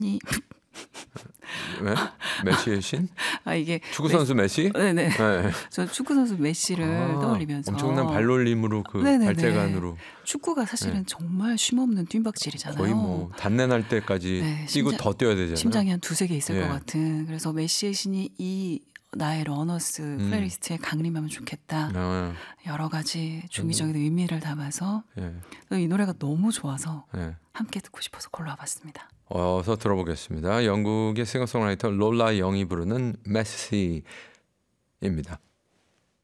왜? 메시의 신? 이게 축구 선수 메시? 네네. 네. 저 축구 선수 메시를 떠올리면서 엄청난 발놀림으로 그 네네네. 발재간으로 축구가 사실은 정말 쉼없는 뜀박질이잖아요. 거의 뭐 단내 날 때까지 뛰고 더 뛰어야 되잖아요. 심장이 한 두세 개 있을 것 같은. 그래서 메시의 신이 이 나의 러너스 플레이리스트에 강림하면 좋겠다. 여러 가지 중의적인 의미를 담아서 이 노래가 너무 좋아서 함께 듣고 싶어서 골라봤습니다. 어서 들어보겠습니다. 영국의 싱어송라이터 롤라 영이 부르는 메시입니다.